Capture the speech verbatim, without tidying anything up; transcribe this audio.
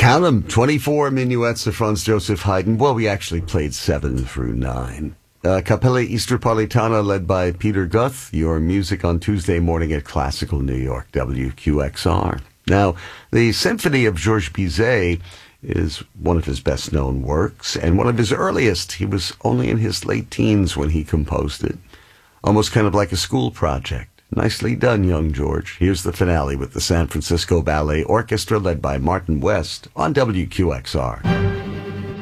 Count them, twenty-four minuets of Franz Joseph Haydn. Well, we actually played seven through nine. Uh, Capella Istropolitana led by Peter Guth, your music on Tuesday morning at Classical New York, W Q X R. Now, the Symphony of Georges Bizet is one of his best-known works, and one of his earliest. He was only in his late teens when he composed it. Almost kind of like a school project. Nicely done, young George. Here's the finale with the San Francisco Ballet Orchestra led by Martin West on W Q X R.